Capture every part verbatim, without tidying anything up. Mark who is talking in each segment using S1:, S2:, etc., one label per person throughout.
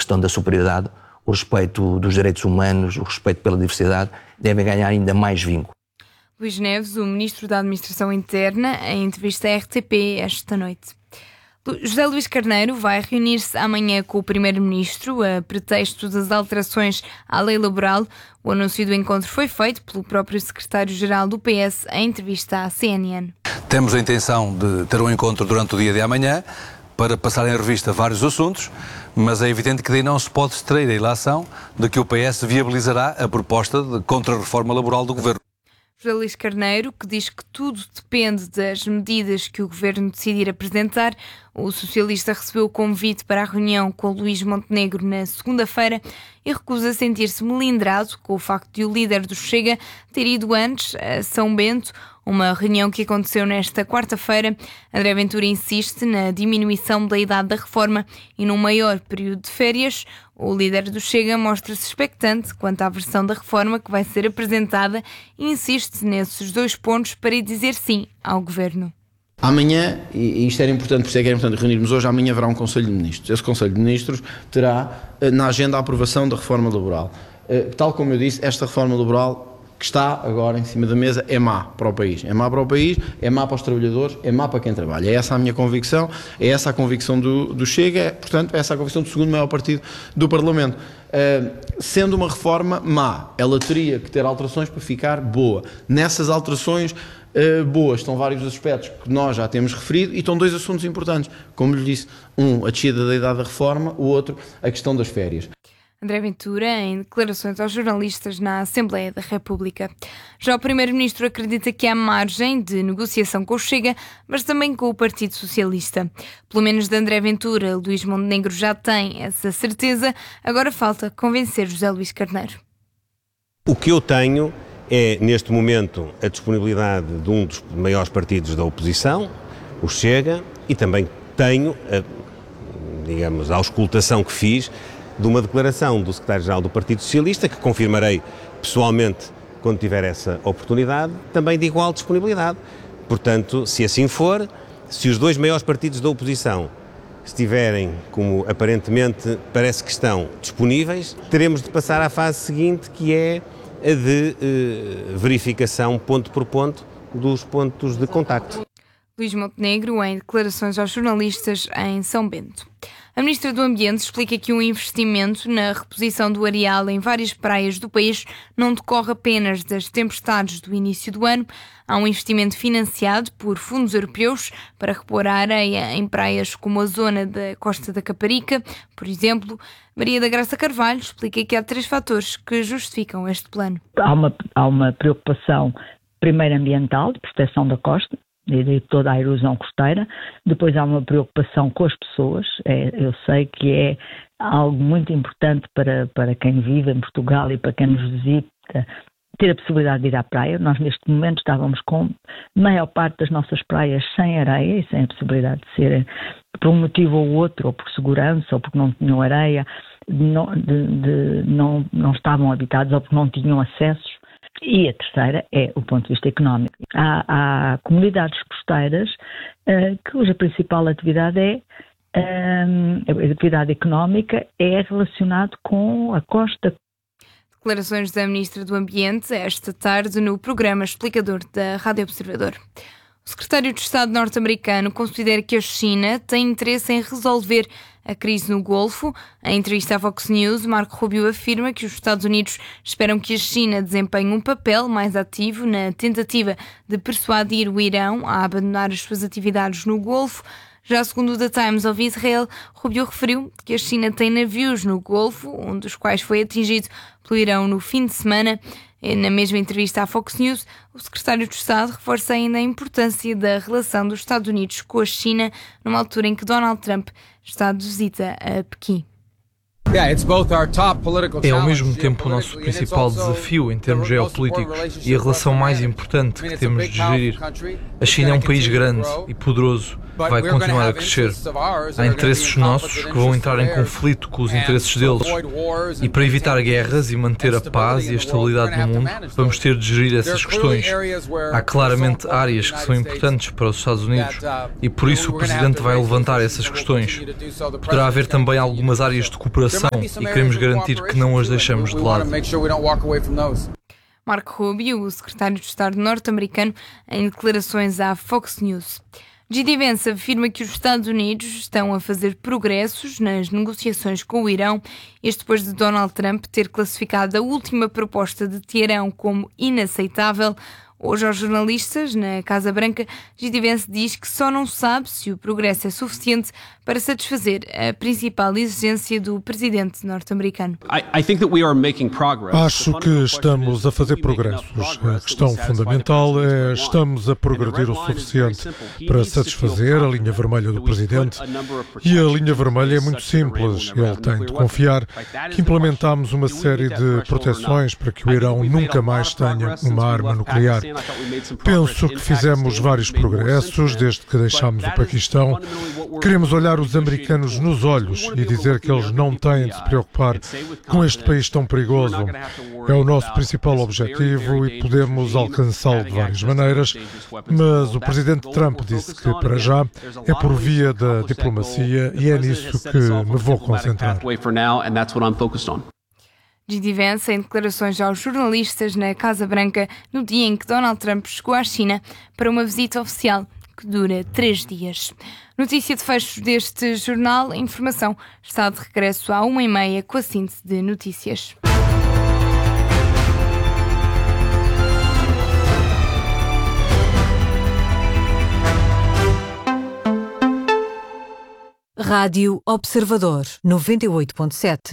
S1: questão da superioridade, o respeito dos direitos humanos, o respeito pela diversidade, devem ganhar ainda mais vínculo.
S2: Luís Neves, o Ministro da Administração Interna, em entrevista à R T P esta noite. José Luís Carneiro vai reunir-se amanhã com o Primeiro-Ministro a pretexto das alterações à lei laboral. O anúncio do encontro foi feito pelo próprio Secretário-Geral do P S em entrevista à C N N.
S3: Temos a intenção de ter um encontro durante o dia de amanhã para passar em revista vários assuntos, mas é evidente que daí não se pode extrair a ilação de que o P S viabilizará a proposta de contra-reforma laboral do Governo.
S2: José Luís Carneiro, que diz que tudo depende das medidas que o Governo decidir apresentar. O socialista recebeu o convite para a reunião com Luís Montenegro na segunda-feira e recusa sentir-se melindrado com o facto de o líder do Chega ter ido antes a São Bento, uma reunião que aconteceu nesta quarta-feira. André Ventura insiste na diminuição da idade da reforma e num maior período de férias. O líder do Chega mostra-se expectante quanto à versão da reforma que vai ser apresentada e insiste nesses dois pontos para dizer sim ao Governo.
S4: Amanhã, e isto era importante, por isso é que era importante reunirmos hoje, amanhã haverá um Conselho de Ministros. Esse Conselho de Ministros terá na agenda a aprovação da reforma laboral. Tal como eu disse, esta reforma laboral que está agora em cima da mesa é má para o país. É má para o país, é má para os trabalhadores, é má para quem trabalha. É essa a minha convicção, é essa a convicção do, do Chega, é, portanto, é essa a convicção do segundo maior partido do Parlamento. Uh, sendo uma reforma má, ela teria que ter alterações para ficar boa. Nessas alterações uh, boas estão vários aspectos que nós já temos referido e estão dois assuntos importantes. Como lhe disse, um, a descida da idade da reforma, o outro, a questão das férias.
S2: André Ventura, em declarações aos jornalistas na Assembleia da República. Já o Primeiro-Ministro acredita que há margem de negociação com o Chega, mas também com o Partido Socialista. Pelo menos de André Ventura, Luís Montenegro já tem essa certeza. Agora falta convencer José Luís Carneiro.
S5: O que eu tenho é, neste momento, a disponibilidade de um dos maiores partidos da oposição, o Chega, e também tenho, a, digamos, a auscultação que fiz de uma declaração do secretário-geral do Partido Socialista, que confirmarei pessoalmente quando tiver essa oportunidade, também de igual disponibilidade. Portanto, se assim for, se os dois maiores partidos da oposição estiverem, como aparentemente parece que estão, disponíveis, teremos de passar à fase seguinte, que é a de eh, verificação ponto por ponto dos pontos de contacto.
S2: Luís Montenegro, em declarações aos jornalistas em São Bento. A Ministra do Ambiente explica que um investimento na reposição do areal em várias praias do país não decorre apenas das tempestades do início do ano. Há um investimento financiado por fundos europeus para repor a areia em praias como a zona da Costa da Caparica. Por exemplo, Maria da Graça Carvalho explica que há três fatores que justificam este plano.
S6: Há uma, há uma preocupação, primeiro ambiental, de proteção da costa, de toda a erosão costeira. Depois há uma preocupação com as pessoas. É, eu sei que é algo muito importante para, para quem vive em Portugal e para quem nos visita, ter a possibilidade de ir à praia. Nós neste momento estávamos com a maior parte das nossas praias sem areia e sem a possibilidade de serem, por um motivo ou outro, ou por segurança, ou porque não tinham areia, não, de, de, não, não estavam habitados ou porque não tinham acessos. E a terceira é o ponto de vista económico. Há, há comunidades costeiras uh, cuja principal atividade é um, a atividade económica é relacionada com a costa.
S2: Declarações da Ministra do Ambiente esta tarde no programa explicador da Rádio Observador. O secretário de Estado norte-americano considera que a China tem interesse em resolver a crise no Golfo. Em entrevista à Fox News, Marco Rubio afirma que os Estados Unidos esperam que a China desempenhe um papel mais ativo na tentativa de persuadir o Irão a abandonar as suas atividades no Golfo. Já segundo o The Times of Israel, Rubio referiu que a China tem navios no Golfo, um dos quais foi atingido pelo Irão no fim de semana. Na mesma entrevista à Fox News, o secretário de Estado reforça ainda a importância da relação dos Estados Unidos com a China, numa altura em que Donald Trump está de visita a Pequim.
S7: É ao mesmo tempo o nosso principal desafio em termos geopolíticos e a relação mais importante que temos de gerir. A China é um país grande e poderoso que vai continuar a crescer. Há interesses nossos que vão entrar em conflito com os interesses deles. E para evitar guerras e manter a paz e a estabilidade no mundo, vamos ter de gerir essas questões. Há claramente áreas que são importantes para os Estados Unidos e por isso o Presidente vai levantar essas questões. Poderá haver também algumas áreas de cooperação são e queremos garantir que não as deixamos de lado.
S2: Marco Rubio, o secretário de Estado norte-americano, em declarações à Fox News. J D Vance afirma que os Estados Unidos estão a fazer progressos nas negociações com o Irão, isto depois de Donald Trump ter classificado a última proposta de Teherão como inaceitável. Hoje, aos jornalistas, na Casa Branca, J D Vance diz que só não sabe se o progresso é suficiente para satisfazer a principal exigência do presidente norte-americano.
S8: Acho que estamos a fazer progressos. A questão fundamental é estamos a progredir o suficiente para satisfazer a linha vermelha do presidente. E a linha vermelha é muito simples. Ele tem de confiar que implementamos uma série de proteções para que o Irão nunca mais tenha uma arma nuclear. Penso que fizemos vários progressos desde que deixámos o Paquistão. Queremos olhar os americanos nos olhos e dizer que eles não têm de se preocupar com este país tão perigoso. É o nosso principal objetivo e podemos alcançá-lo de várias maneiras, mas o presidente Trump disse que, para já, é por via da diplomacia e é nisso que me vou concentrar.
S2: J D Vance, em declarações aos jornalistas na Casa Branca, no dia em que Donald Trump chegou à China para uma visita oficial que dura três dias. Notícia de fecho deste jornal. A informação está de regresso à uma e meia com a síntese de notícias.
S9: Rádio Observador, noventa e oito ponto sete.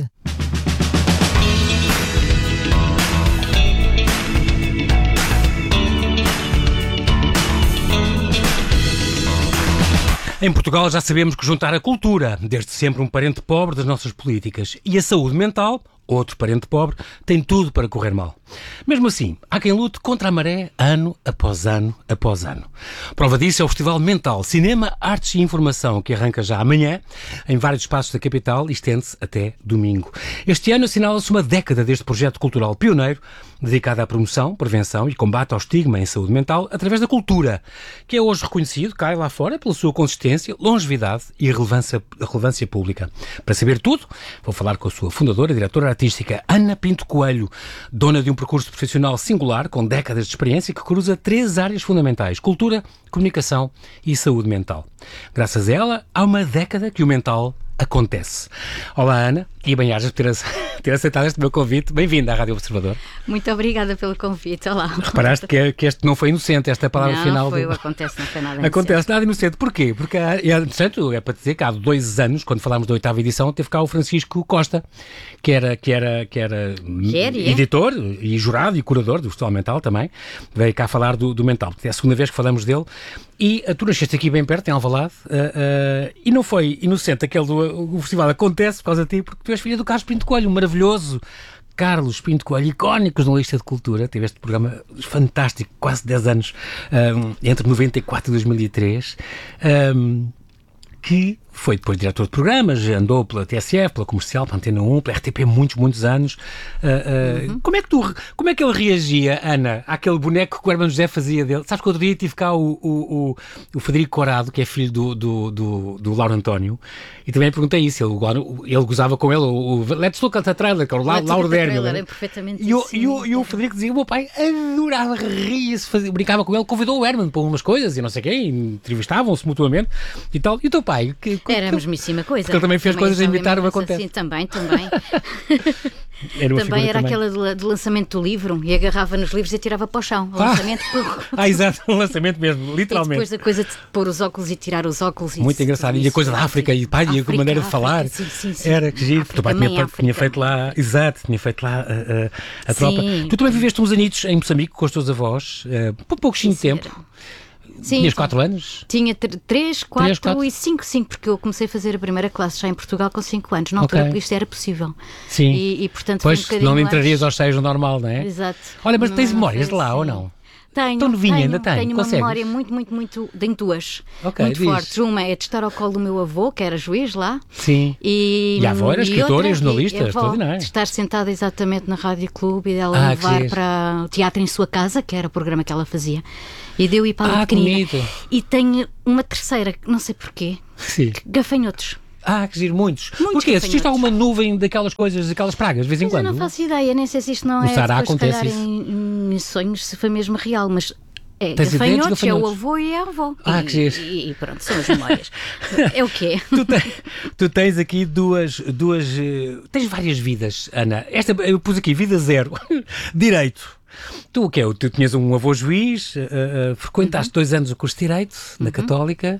S10: Em Portugal já sabemos que juntar a cultura, desde sempre um parente pobre das nossas políticas, e a saúde mental, outro parente pobre, tem tudo para correr mal. Mesmo assim, há quem lute contra a maré ano após ano após ano. Prova disso é o Festival Mental, Cinema, Artes e Informação, que arranca já amanhã em vários espaços da capital e estende-se até domingo. Este ano assinala-se uma década deste projeto cultural pioneiro, dedicado à promoção, prevenção e combate ao estigma em saúde mental através da cultura, que é hoje reconhecido, cá e lá fora, pela sua consistência, longevidade e relevância, relevância pública. Para saber tudo, vou falar com a sua fundadora e diretora artística, Ana Pinto Coelho, dona de um percurso profissional singular, com décadas de experiência, que cruza três áreas fundamentais: cultura, comunicação e saúde mental. Graças a ela, há uma década que o mental acontece. Olá, Ana, e bem-ajas por ter, ter aceitado este meu convite. Bem-vinda à Rádio Observador.
S11: Muito obrigada pelo convite. Olá.
S10: Reparaste que, que este não foi inocente, esta é a palavra
S11: não,
S10: final.
S11: Não, foi
S10: do...
S11: o acontece, não foi nada inocente.
S10: Acontece nada inocente. Porquê? Porque, é, é para dizer que há dois anos, quando falámos da oitava edição, teve cá o Francisco Costa, que era, que era, que era
S11: que era,
S10: editor é? e jurado e curador do Festival Mental também. Veio cá falar do, do Mental. É a segunda vez que falamos dele. E uh, tu nasceste aqui bem perto, em Alvalade, uh, uh, e não foi inocente aquele do o festival acontece por causa de ti, porque tu és filha do Carlos Pinto Coelho, um maravilhoso Carlos Pinto Coelho, icónico jornalista de cultura. Teve este programa fantástico, quase dez anos, um, entre noventa e quatro e dois mil e três, um, que foi depois diretor de programas, andou pela T S F, pela Comercial, pela Antena um, pela R T P muitos, muitos anos. Uh, uh, uhum. Como é que tu, como é que ele reagia, Ana, àquele boneco que o Hermano José fazia dele? Sabes que outro dia tive cá o, o, o, o Federico Corrado, que é filho do, do, do, do Lauro António, e também perguntei isso, ele, ele gozava com ele, o, o Let's Look at the Trailer, que era o La, Lauro Dérmio.
S11: E,
S10: e, o, e o Federico dizia, o meu pai adorava, ria-se, brincava com ele, convidou o Hermano para umas coisas e não sei o quê, entrevistavam-se mutuamente e tal. E o teu pai? Que,
S11: Éramos mesmíssima coisa.
S10: Porque ele também fez também coisas a imitar o que acontece.
S11: Assim, também, também.
S10: Era
S11: também era
S10: também.
S11: aquela do, do lançamento do livro e agarrava nos livros e tirava para o chão. O
S10: ah,
S11: lançamento.
S10: ah, exato, o lançamento mesmo, literalmente.
S11: E depois a coisa de pôr os óculos e tirar os óculos.
S10: Muito engraçado. E a coisa da África e pá, e a maneira de falar.
S11: Sim, sim, sim.
S10: Era que giro. Tu tinha, tinha feito lá, exato, tinha feito lá uh, a tropa. Tu também viveste uns anitos em Moçambique com os teus avós, uh, por pouquinho de tempo.
S11: Sim,
S10: tinhas quatro anos?
S11: Tinha três, quatro e cinco, cinco, porque eu comecei a fazer a primeira classe já em Portugal com cinco anos, na altura okay. que isto era possível.
S10: Sim.
S11: E, e portanto,
S10: pois,
S11: foi um
S10: não entrarias aos seis no normal, não é?
S11: Exato.
S10: Olha, mas tens
S11: não,
S10: memórias de lá,
S11: sim.
S10: ou não?
S11: Tenho,
S10: Tão novinha,
S11: tenho,
S10: ainda tem?
S11: tenho uma
S10: Consegues?
S11: memória muito, muito, muito, tenho duas,
S10: okay,
S11: muito
S10: diz.
S11: fortes. Uma é de estar ao colo do meu avô, que era juiz lá.
S10: Sim.
S11: E,
S10: e a avó era escritora e jornalista,
S11: extraordinária. De estar sentada exatamente na Rádio Clube e dela
S10: ah,
S11: levar para o Teatro em Sua Casa, que era o programa que ela fazia. E deu ir para a
S10: ah,
S11: pequenina. E tenho uma terceira, não sei porquê,
S10: Sim.
S11: gafanhotos.
S10: Ah, que giro, muitos.
S11: Muitos
S10: Porquê? Assististe a alguma nuvem daquelas coisas, daquelas pragas, de vez em
S11: Mas
S10: quando?
S11: eu não faço ideia, nem sei se isto não
S10: No
S11: é
S10: Ceará
S11: depois, se calhar,
S10: acontece isso.
S11: em, em sonhos, se foi mesmo real, mas é
S10: Tens ideias de
S11: gafanhotos, é o
S10: gafanhotos?
S11: avô e é a avó.
S10: Ah,
S11: e,
S10: que giro.
S11: E, e pronto, são as memórias. É o que é.
S10: Tu, tens, tu tens aqui duas, duas... eh, Tens várias vidas, Ana. Esta, eu pus aqui, vida zero. Direito. Tu o que é? Tu tinhas um avô juiz, uh, uh, frequentaste uhum. dois anos o curso de Direito, na
S11: uhum.
S10: Católica,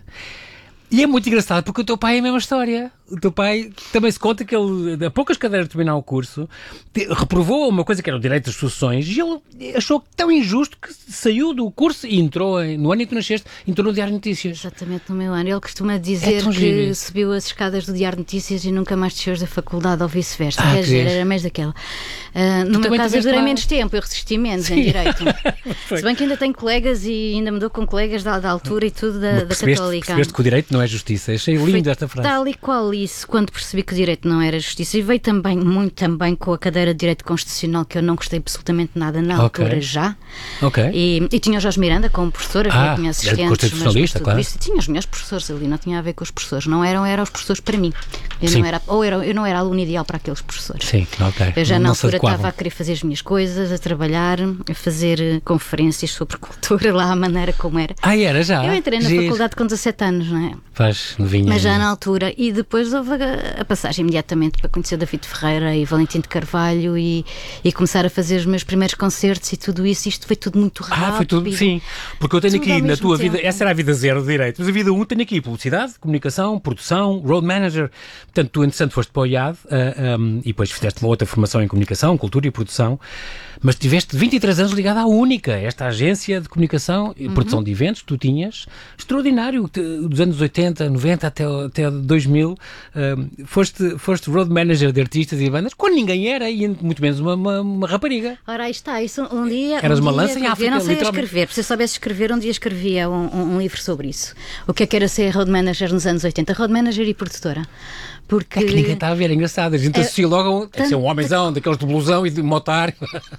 S10: e é muito engraçado porque o teu pai é a mesma história. O teu pai também se conta que ele, a poucas cadeiras de terminar o curso, te, reprovou uma coisa que era o direito das sucessões e ele achou tão injusto que saiu do curso e entrou, em, no ano em que tu nasceste, entrou no Diário de Notícias.
S11: Exatamente, no meu ano. Ele costuma dizer
S10: é
S11: que
S10: giro.
S11: subiu as escadas do Diário de Notícias e nunca mais desceu da faculdade ou vice-versa.
S10: Ah,
S11: Quer dizer, era mais daquela. Uh, no meu caso, eu durei lá... menos tempo, eu resisti menos Sim. em Direito. Se bem que ainda tenho colegas e ainda me dou com colegas da, da altura e tudo da, da Católica.
S10: Percebeste que o Direito não é justiça. Achei lindo Foi esta frase.
S11: Tal e qual isso, quando percebi que o Direito não era justiça, e veio também, muito também, com a cadeira de Direito Constitucional, que eu não gostei absolutamente nada na
S10: okay.
S11: altura já.
S10: Okay.
S11: E, e tinha o Jorge Miranda como professor, havia
S10: ah,
S11: tinha assistentes,
S10: constitucionalista, claro.
S11: Isso, tinha os melhores professores ali, não tinha a ver com os professores, não eram, eram os professores para mim. Eu
S10: Sim.
S11: não era, ou era, eu não era aluno ideal para aqueles professores.
S10: Sim, ok.
S11: Eu já
S10: não
S11: na altura estava a querer fazer as minhas coisas, a trabalhar, a fazer conferências sobre cultura lá, a maneira como era.
S10: Ah, era já?
S11: Eu entrei na
S10: Giro.
S11: faculdade com dezassete anos, não é?
S10: Faz novinha.
S11: Mas já na altura, e depois houve a, a passagem imediatamente para conhecer David Ferreira e Valentim de Carvalho e, e começar a fazer os meus primeiros concertos e tudo isso, isto foi tudo muito rápido.
S10: Ah, foi tudo, sim, porque eu tenho
S11: tudo
S10: aqui na tua
S11: tempo.
S10: vida, essa era a vida zero de Direito, mas a vida um tenho aqui publicidade, comunicação, produção, road manager, portanto tu entretanto foste para o I A D uh, um, e depois fizeste uma outra formação em comunicação, cultura e produção, mas tiveste vinte e três anos ligada à Única, esta agência de comunicação e produção uhum. de eventos que tu tinhas, extraordinário, dos anos oitenta, noventa até, até dois mil, uh, foste, foste road manager de artistas e bandas, quando ninguém era, e muito menos uma, uma, uma rapariga.
S11: Ora, aí está, isso um dia...
S10: Eras
S11: um
S10: uma
S11: dia,
S10: lança em África,
S11: eu não sei
S10: literalmente.
S11: escrever, se eu soubesse escrever, um dia escrevia um, um, um livro sobre isso. O que é que era ser road manager nos anos oitenta? Road manager e produtora. Porque...
S10: É que ninguém está a ver, é engraçado. A gente
S11: é,
S10: associa logo a ser um homenzão, daqueles de blusão e de motar.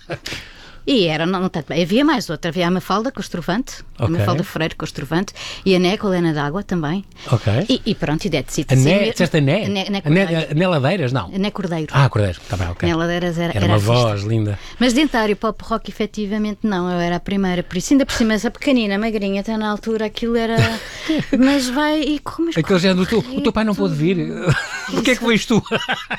S11: E era, não, não tanto bem. Havia mais outra. Havia a Mafalda com o Estrovante, okay. a Mafalda Freire com o Estrovante, e a Né com a Helena d'Água também.
S10: Ok.
S11: E, e pronto, e that's it.
S10: A Né, disseste a Né? A Né Ladeiras, não?
S11: A Né Cordeiro.
S10: Ah, Cordeiro, está bem, ok.
S11: Né Ladeiras era,
S10: era, era uma voz linda.
S11: Mas dentário, pop rock, efetivamente não, eu era a primeira, por isso ainda por cima, essa pequenina, magrinha, até na altura aquilo era... Mas vai e como...
S10: Aquele género, tu, o teu pai não pôde vir, porquê é que vens tu?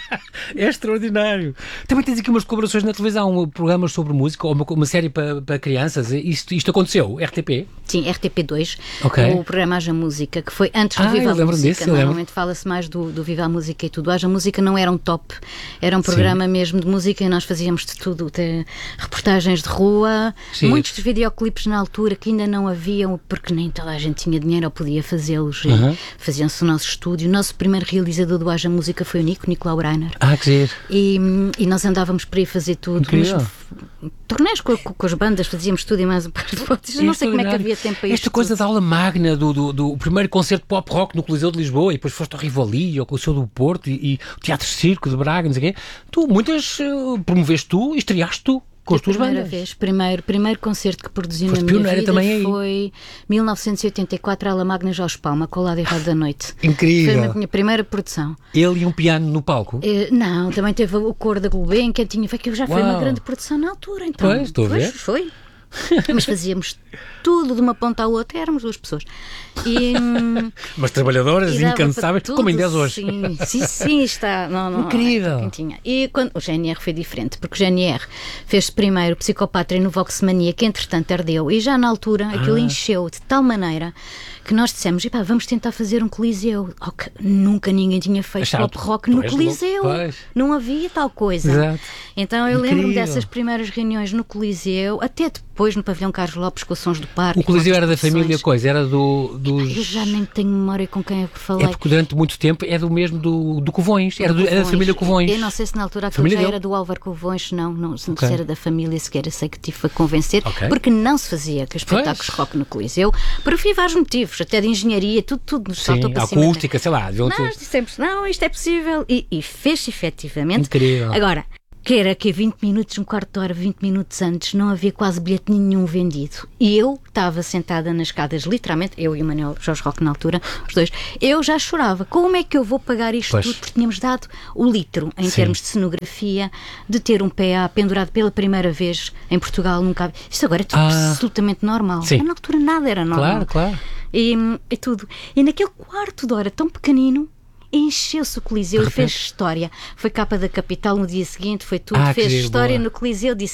S10: É extraordinário. Também tens aqui umas colaborações na televisão, programas sobre música, ou uma, uma série para para crianças, isto, isto aconteceu? R T P?
S11: Sim, R T P dois,
S10: okay.
S11: o programa Haja Música, que foi antes do
S10: ah,
S11: Viva a Música.
S10: Disso,
S11: Normalmente fala-se mais do, do Viva a Música e tudo. Haja Música não era um top, era um programa Sim. mesmo de música e nós fazíamos de tudo, de reportagens de rua, Sim. muitos videoclipes na altura que ainda não haviam, porque nem toda a gente tinha dinheiro ou podia fazê-los. Uh-huh. Faziam-se no nosso estúdio. O nosso primeiro realizador do Haja Música foi o Nico, Nicolau Breiner.
S10: Ah, que giro.
S11: E, e nós andávamos por aí fazer tudo. Mesmo, torneios com, com, com as bandas, fazíamos tudo e mais um par de fotos. Eu não sei como é que havia tempo a isto.
S10: Esta coisa
S11: tudo.
S10: da aula magna, do, do, do primeiro concerto de pop rock no Coliseu de Lisboa, e depois foste ao Rivoli, ao Coliseu do Porto, e, e o Teatro Circo de Braga, não sei o quê. Tu, muitas, uh, promoveste tu e estreaste tu. Com as tuas bandas.
S11: Vez, primeiro, primeiro concerto que produzi Foste na minha vida
S10: também
S11: foi mil novecentos e oitenta e quatro, Ala Magna Jorge Palma, com o Lado Errado da Noite.
S10: Incrível.
S11: Foi a minha primeira produção.
S10: Ele e um piano no palco?
S11: Uh, não, também teve o coro da Gulbenkian, tinha, foi que já foi Uau. uma grande produção na altura. Então,
S10: pois, estou a ver.
S11: Foi. Mas fazíamos tudo de uma ponta à outra, éramos duas pessoas. E,
S10: mas trabalhadoras e incansáveis, como ainda és hoje.
S11: Sim, sim, sim, está. Não, não,
S10: incrível.
S11: Não, e quando, o G N R foi diferente, porque o G N R fez primeiro o Psicopatra e no Voxmania, que entretanto ardeu, e já na altura aquilo ah. encheu de tal maneira que nós dissemos, epá, vamos tentar fazer um Coliseu. Okay. Nunca ninguém tinha feito Achava, pop rock no Coliseu. Pois. Não havia tal coisa.
S10: Exato.
S11: Então eu Incrível. lembro-me dessas primeiras reuniões no Coliseu, até depois no Pavilhão Carlos Lopes com os Sons do Parque.
S10: O Coliseu era da família coisa, era do, dos...
S11: Eu já nem tenho memória com quem é que falei.
S10: É porque durante muito tempo é do mesmo do, do Covões, era, do, era da família Covões.
S11: Eu não sei se na altura aquilo já dele? era do Álvaro Covões, não, não se okay. era da família sequer, eu sei que tive a convencer, okay. porque não se fazia que espetáculos pois. rock no Coliseu, por vários motivos, até de engenharia, tudo, tudo nos saltou para cima.
S10: Acústica, sei lá.
S11: Nós dissemos, não, isto é possível, e, e fez efetivamente.
S10: Incrível.
S11: Agora, que era que vinte minutos, um quarto de hora, vinte minutos antes, não havia quase bilhete nenhum vendido. E eu estava sentada nas escadas, literalmente, eu e o Manuel Jorge Roque na altura, os dois, eu já chorava. Como é que eu vou pagar isto
S10: pois.
S11: tudo? Porque tínhamos dado o litro, em Sim. termos de cenografia, de ter um P A pendurado pela primeira vez em Portugal, nunca. Isto agora é tudo ah. absolutamente normal.
S10: Sim.
S11: Na altura nada era normal.
S10: Claro, claro.
S11: E, e tudo. E naquele quarto de hora tão pequenino, encheu-se o Coliseu e fez história. Foi capa da Capital no dia seguinte, foi tudo,
S10: ah,
S11: fez
S10: que
S11: história
S10: boa.
S11: no Coliseu, disse